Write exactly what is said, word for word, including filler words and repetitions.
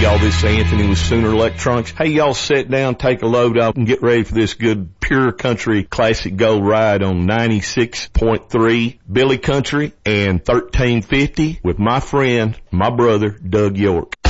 Hey y'all, this is Anthony with Sooner Electronics. Hey y'all, sit down, take a load off, and get ready for this good pure country classic gold ride on ninety-six point three Billy Country and thirteen fifty with my friend, my brother, Doug York.